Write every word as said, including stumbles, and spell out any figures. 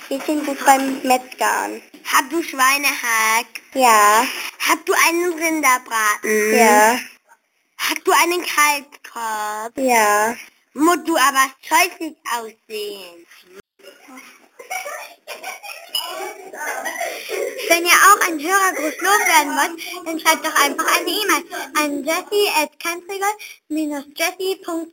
Hähnchen gut beim Metzger an. Hast du Schweinehack? Ja. Hast du einen Rinderbraten? Ja. Hast du einen Kalbskopf? Ja. Musst du aber scheußlich aussehen. Wenn ihr auch einen Hörergruß loswerden wollt, dann schreibt doch einfach eine E-Mail an jessie at jessie punkt